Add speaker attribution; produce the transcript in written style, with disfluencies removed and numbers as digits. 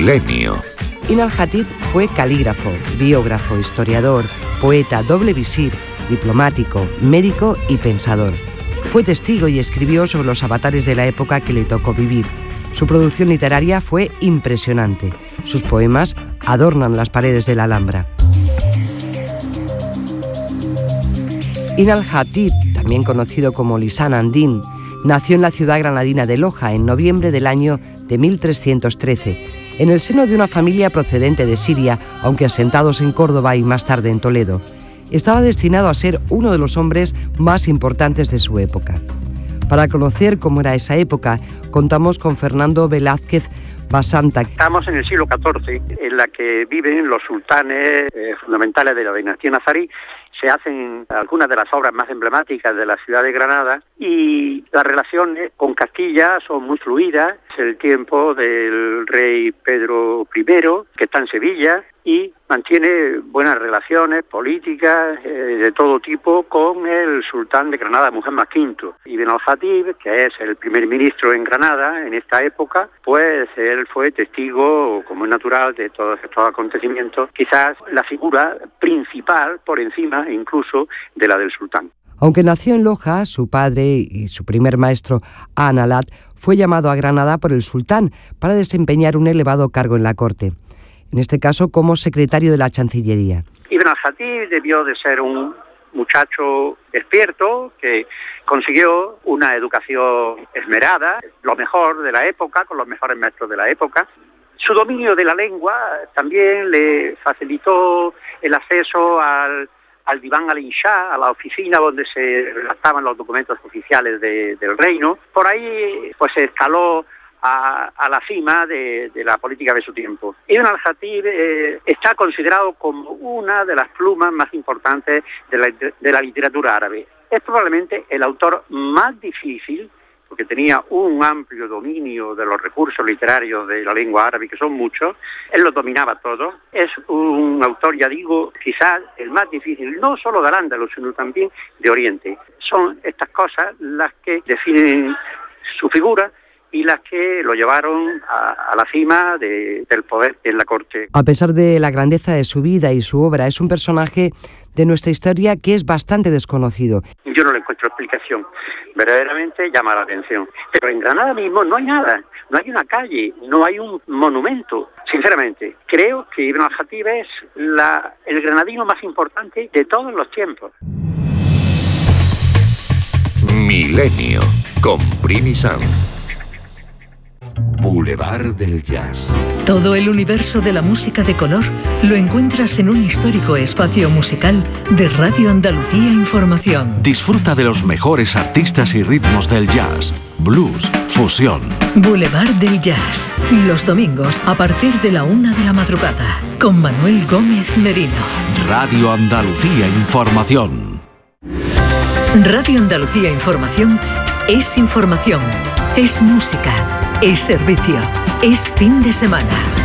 Speaker 1: Milenio.
Speaker 2: Ibn al-Jatib fue calígrafo, biógrafo, historiador, poeta, doble visir, diplomático, médico y pensador. Fue testigo y escribió sobre los avatares de la época que le tocó vivir. Su producción literaria fue impresionante. Sus poemas adornan las paredes de la Alhambra. Ibn al-Jatib, también conocido como Lisan an-Din, nació en la ciudad granadina de Loja en noviembre del año de 1313, en el seno de una familia procedente de Siria, aunque asentados en Córdoba y más tarde en Toledo. Estaba destinado a ser uno de los hombres más importantes de su época. Para conocer cómo era esa época, contamos con Fernando Velázquez Basanta.
Speaker 3: Estamos en el siglo XIV, en la que viven los sultanes fundamentales de la dinastía nazarí. Se hacen algunas de las obras más emblemáticas de la ciudad de Granada y las relaciones con Castilla son muy fluidas. Es el tiempo del rey Pedro I, que está en Sevilla, y mantiene buenas relaciones políticas de todo tipo con el sultán de Granada, Muhammad V. Ibn al-Jatib, que es el primer ministro en Granada en esta época, pues él fue testigo, como es natural, de todos estos acontecimientos, quizás la figura principal por encima incluso de la del sultán.
Speaker 2: Aunque nació en Loja, su padre y su primer maestro, An-Alat, fue llamado a Granada por el sultán para desempeñar un elevado cargo en la corte, en este caso como secretario de la Chancillería.
Speaker 3: Ibn al-Jatib debió de ser un muchacho despierto que consiguió una educación esmerada, lo mejor de la época, con los mejores maestros de la época. Su dominio de la lengua también le facilitó el acceso al Diván al-Insha, a la oficina donde se redactaban los documentos oficiales del reino. Por ahí pues se escaló a la cima de la política de su tiempo. Ibn al-Jatib está considerado como una de las plumas más importantes de la literatura árabe. Es probablemente el autor más difícil, porque tenía un amplio dominio de los recursos literarios de la lengua árabe, que son muchos. Él lo dominaba todo. Es un autor, ya digo, quizás el más difícil, no solo del Al-Ándalus, sino también de Oriente. Son estas cosas las que definen su figura y las que lo llevaron a la cima del poder en la corte.
Speaker 2: A pesar de la grandeza de su vida y su obra, es un personaje de nuestra historia que es bastante desconocido.
Speaker 3: Yo no le encuentro explicación. Verdaderamente llama la atención. Pero en Granada mismo no hay nada. No hay una calle, no hay un monumento. Sinceramente, creo que Ibn al-Jatib es el granadino más importante de todos los tiempos.
Speaker 1: Milenio, con Primi Sanz. Boulevard del Jazz.
Speaker 4: Todo el universo de la música de color lo encuentras en un histórico espacio musical de Radio Andalucía Información.
Speaker 5: Disfruta de los mejores artistas y ritmos del jazz, blues, fusión.
Speaker 4: Boulevard del Jazz, los domingos a partir de la 1 de la madrugada, con Manuel Gómez Merino.
Speaker 5: Radio Andalucía Información.
Speaker 4: Radio Andalucía Información es información, es música, es servicio, es fin de semana.